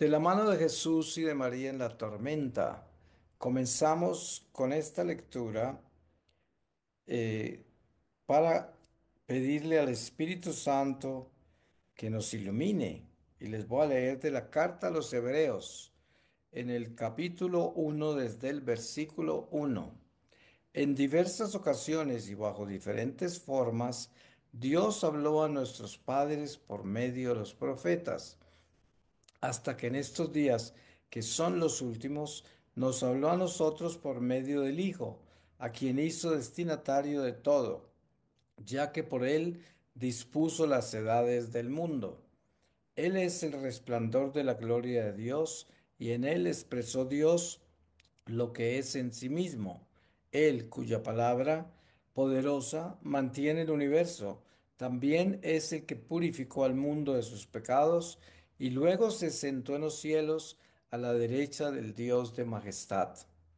De la mano de Jesús y de María en la tormenta, comenzamos con esta lectura eh, para pedirle al Espíritu Santo que nos ilumine. Y les voy a leer de la carta a los Hebreos, en el capítulo 1, desde el versículo 1. En diversas ocasiones y bajo diferentes formas, Dios habló a nuestros padres por medio de los profetas hasta que en estos días, que son los últimos, nos habló a nosotros por medio del Hijo, a quien hizo destinatario de todo, ya que por él dispuso las edades del mundo. Él es el resplandor de la gloria de Dios, y en él expresó Dios lo que es en sí mismo. Él, cuya palabra poderosa mantiene el universo, también es el que purificó al mundo de sus pecados y luego se sentó en los cielos a la derecha del Dios de majestad.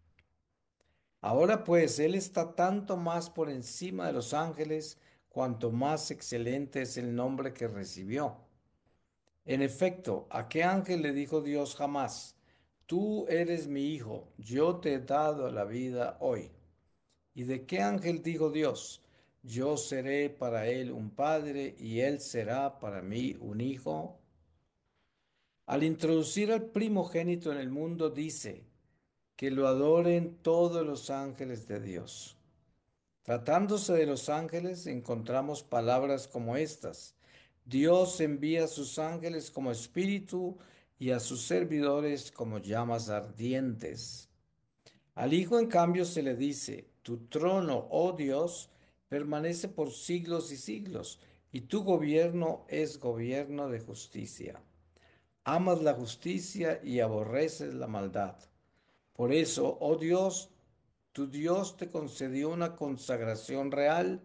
Ahora pues, Él está tanto más por encima de los ángeles, cuanto más excelente es el nombre que recibió. En efecto, ¿a qué ángel le dijo Dios jamás: Tú eres mi hijo, yo te he dado la vida hoy? ¿Y de qué ángel dijo Dios: Yo seré para él un padre y él será para mí un hijo? Al introducir al primogénito en el mundo dice que lo adoren todos los ángeles de Dios. Tratándose de los ángeles, encontramos palabras como estas: Dios envía a sus ángeles como espíritu y a sus servidores como llamas ardientes. Al Hijo, en cambio, se le dice: Tu trono, oh Dios, permanece por siglos y siglos, y tu gobierno es gobierno de justicia. Amas la justicia y aborreces la maldad. Por eso, oh Dios, tu Dios te concedió una consagración real